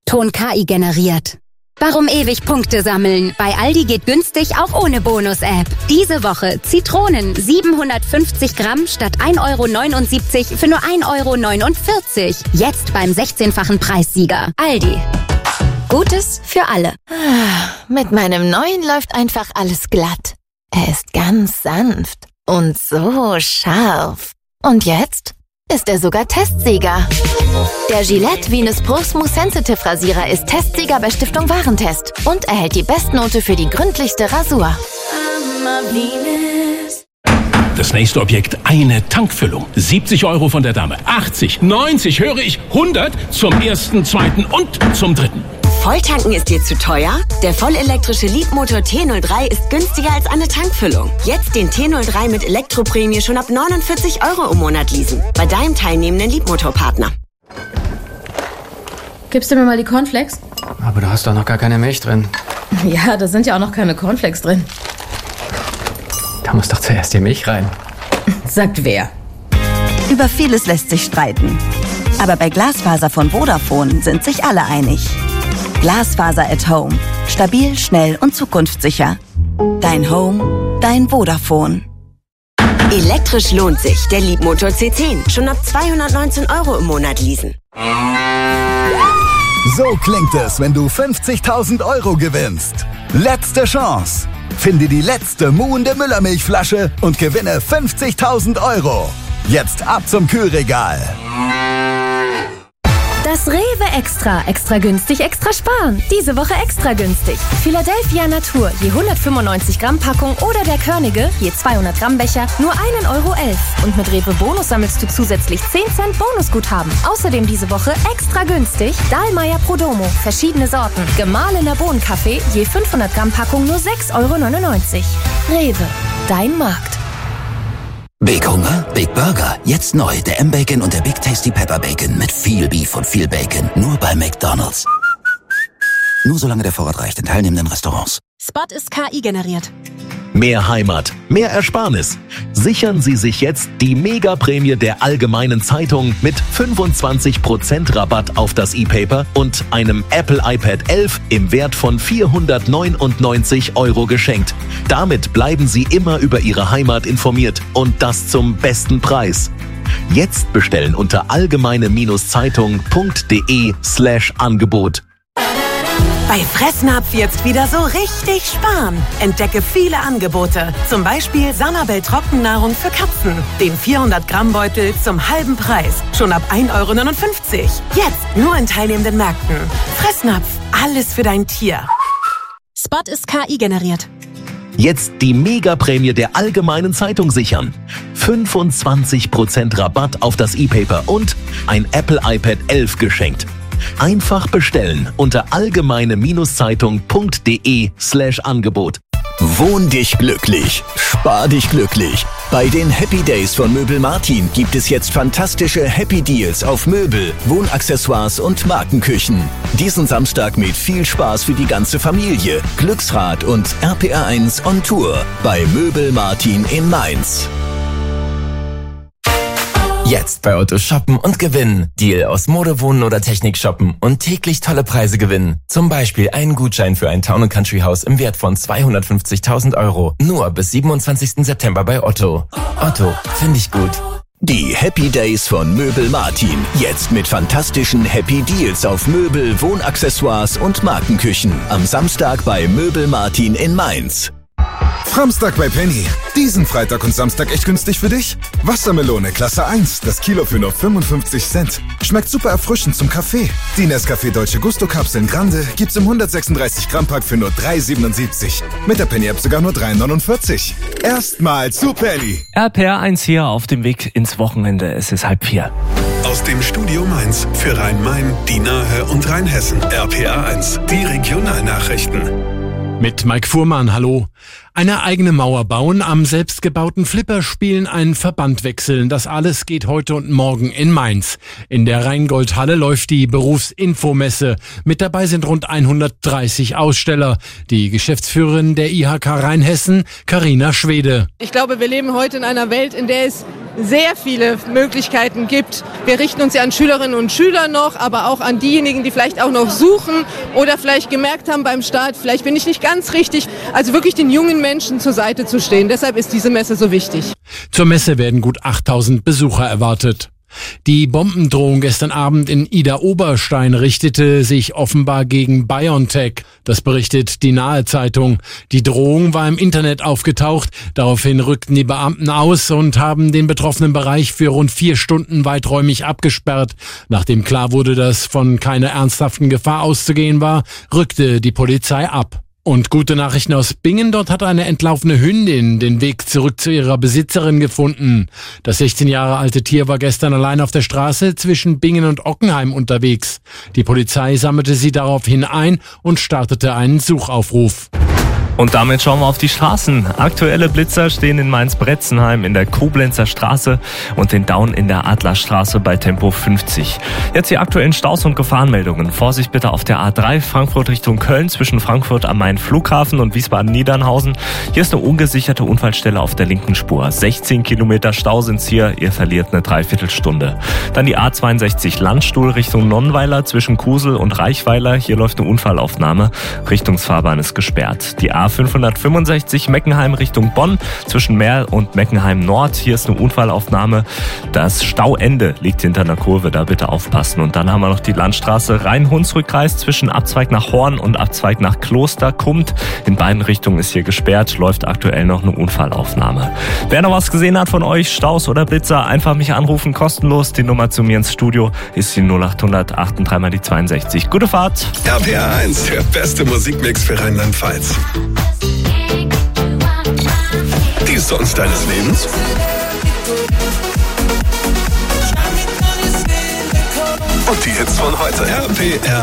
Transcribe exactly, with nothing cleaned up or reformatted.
Ton K I generiert. Warum ewig Punkte sammeln? Bei Aldi geht günstig auch ohne Bonus-App. Diese Woche Zitronen siebenhundertfünfzig Gramm statt ein Euro neunundsiebzig für nur ein Euro neunundvierzig. Jetzt beim sechzehnfachen Preissieger. Aldi. Gutes für alle. Mit meinem neuen läuft einfach alles glatt. Er ist ganz sanft und so scharf. Und jetzt ist er sogar Testsieger. Der Gillette Venus Pro Smooth Sensitive Rasierer ist Testsieger bei Stiftung Warentest und erhält die Bestnote für die gründlichste Rasur. Das nächste Objekt, eine Tankfüllung. siebzig Euro von der Dame. achtzig, neunzig, höre ich, hundert zum ersten, zweiten und zum dritten. Volltanken ist dir zu teuer? Der vollelektrische Leapmotor T null drei ist günstiger als eine Tankfüllung. Jetzt den T null drei mit Elektroprämie schon ab neunundvierzig Euro im Monat leasen. Bei deinem teilnehmenden Leapmotor-Partner. Gibst du mir mal die Cornflakes? Aber du hast doch noch gar keine Milch drin. Ja, da sind ja auch noch keine Cornflakes drin. Da muss doch zuerst die Milch rein. Sagt wer? Über vieles lässt sich streiten. Aber bei Glasfaser von Vodafone sind sich alle einig. Glasfaser at Home. Stabil, schnell und zukunftssicher. Dein Home, dein Vodafone. Elektrisch lohnt sich. Der Leapmotor C zehn. Schon ab zweihundertneunzehn Euro im Monat leasen. So klingt es, wenn du fünfzigtausend Euro gewinnst. Letzte Chance. Finde die letzte muhende Müllermilchflasche und gewinne fünfzigtausend Euro. Jetzt ab zum Kühlregal. Das Rewe Extra. Extra günstig, extra sparen. Diese Woche extra günstig. Philadelphia Natur, je hundertfünfundneunzig Gramm Packung oder der Körnige, je zweihundert Gramm Becher, nur ein Euro elf. Und mit Rewe Bonus sammelst du zusätzlich zehn Cent Bonusguthaben. Außerdem diese Woche extra günstig Dahlmeier Prodomo, verschiedene Sorten. Gemahlener Bohnenkaffee, je fünfhundert Gramm Packung nur sechs Euro neunundneunzig. Rewe, dein Markt. Big Hunger, Big Burger. Jetzt neu, der M-Bacon und der Big Tasty Pepper Bacon mit viel Beef und viel Bacon. Nur bei McDonald's. Nur solange der Vorrat reicht in teilnehmenden Restaurants. Spot ist K I generiert. Mehr Heimat, mehr Ersparnis. Sichern Sie sich jetzt die Mega-Prämie der Allgemeinen Zeitung mit fünfundzwanzig Prozent Rabatt auf das E-Paper und einem Apple iPad elf im Wert von vierhundertneunundneunzig Euro geschenkt. Damit bleiben Sie immer über Ihre Heimat informiert und das zum besten Preis. Jetzt bestellen unter allgemeine-zeitung.de slash Angebot. Bei Fressnapf jetzt wieder so richtig sparen. Entdecke viele Angebote. Zum Beispiel Sanabel Trockennahrung für Katzen. Den vierhundert Gramm Beutel zum halben Preis. Schon ab ein Euro neunundfünfzig. Jetzt nur in teilnehmenden Märkten. Fressnapf. Alles für dein Tier. Spot ist K I generiert. Jetzt die Mega-Prämie der Allgemeinen Zeitung sichern. fünfundzwanzig Prozent Rabatt auf das E-Paper und ein Apple iPad elf geschenkt. Einfach bestellen unter allgemeine-zeitung.de slash Angebot. Wohn dich glücklich, spar dich glücklich. Bei den Happy Days von Möbel Martin gibt es jetzt fantastische Happy Deals auf Möbel, Wohnaccessoires und Markenküchen. Diesen Samstag mit viel Spaß für die ganze Familie. Glücksrad und R P R eins on Tour bei Möbel Martin in Mainz. Jetzt bei Otto shoppen und gewinnen. Deal aus Mode, Wohnen oder Technik shoppen und täglich tolle Preise gewinnen. Zum Beispiel einen Gutschein für ein Town and Country Haus im Wert von zweihundertfünfzigtausend Euro. Nur bis siebenundzwanzigsten September bei Otto. Otto, finde ich gut. Die Happy Days von Möbel Martin. Jetzt mit fantastischen Happy Deals auf Möbel, Wohnaccessoires und Markenküchen. Am Samstag bei Möbel Martin in Mainz. Samstag bei Penny. Diesen Freitag und Samstag echt günstig für dich? Wassermelone Klasse eins, das Kilo für nur fünfundfünfzig Cent. Schmeckt super erfrischend zum Kaffee. Die Nescafé Dolce Gusto Kapseln Grande gibt's im hundertsechsunddreißig Gramm Pack für nur drei siebenundsiebzig. Mit der Penny App sogar nur drei neunundvierzig. Erstmal zu Penny. R P R eins hier auf dem Weg ins Wochenende. Es ist halb vier. Aus dem Studio Mainz für Rhein-Main, die Nahe und Rheinhessen. R P R eins, die Regionalnachrichten. Mit Mike Fuhrmann, hallo. Eine eigene Mauer bauen, am selbstgebauten Flipper spielen, einen Verband wechseln. Das alles geht heute und morgen in Mainz. In der Rheingoldhalle läuft die Berufsinfomesse. Mit dabei sind rund hundertdreißig Aussteller. Die Geschäftsführerin der I H K Rheinhessen, Carina Schwede. Ich glaube, wir leben heute in einer Welt, in der es sehr viele Möglichkeiten gibt. Wir richten uns ja an Schülerinnen und Schüler noch, aber auch an diejenigen, die vielleicht auch noch suchen oder vielleicht gemerkt haben beim Start, vielleicht bin ich nicht ganz richtig. Also wirklich den jungen Menschen zur Seite zu stehen. Deshalb ist diese Messe so wichtig. Zur Messe werden gut achttausend Besucher erwartet. Die Bombendrohung gestern Abend in Idar-Oberstein richtete sich offenbar gegen BioNTech. Das berichtet die Nahe Zeitung. Die Drohung war im Internet aufgetaucht. Daraufhin rückten die Beamten aus und haben den betroffenen Bereich für rund vier Stunden weiträumig abgesperrt. Nachdem klar wurde, dass von keiner ernsthaften Gefahr auszugehen war, rückte die Polizei ab. Und gute Nachrichten aus Bingen, dort hat eine entlaufene Hündin den Weg zurück zu ihrer Besitzerin gefunden. Das sechzehn Jahre alte Tier war gestern allein auf der Straße zwischen Bingen und Ockenheim unterwegs. Die Polizei sammelte sie daraufhin ein und startete einen Suchaufruf. Und damit schauen wir auf die Straßen. Aktuelle Blitzer stehen in Mainz-Bretzenheim in der Koblenzer Straße und in Daun in der Adlerstraße bei Tempo fünfzig. Jetzt die aktuellen Staus und Gefahrenmeldungen. Vorsicht bitte auf der A drei Frankfurt Richtung Köln zwischen Frankfurt am Main Flughafen und Wiesbaden-Niedernhausen. Hier ist eine ungesicherte Unfallstelle auf der linken Spur. sechzehn Kilometer Stau sind's hier. Ihr verliert eine Dreiviertelstunde. Dann die A zweiundsechzig Landstuhl Richtung Nonnweiler zwischen Kusel und Reichweiler. Hier läuft eine Unfallaufnahme. Richtungsfahrbahn ist gesperrt. Die A fünfhundertfünfundsechzig Meckenheim Richtung Bonn zwischen Merl und Meckenheim Nord. Hier ist eine Unfallaufnahme. Das Stauende liegt hinter einer Kurve, da bitte aufpassen. Und dann haben wir noch die Landstraße Rhein-Hunsrück-Kreis zwischen Abzweig nach Horn und Abzweig nach Kloster Kummt. In beiden Richtungen ist hier gesperrt, läuft aktuell noch eine Unfallaufnahme. Wer noch was gesehen hat von euch, Staus oder Blitzer, einfach mich anrufen, kostenlos. Die Nummer zu mir ins Studio ist die null acht hundert achtunddreißig mal die zweiundsechzig. Gute Fahrt! R P R eins, der beste Musikmix für Rheinland-Pfalz. Die Songs deines Lebens? Und die Hits von heute. R P R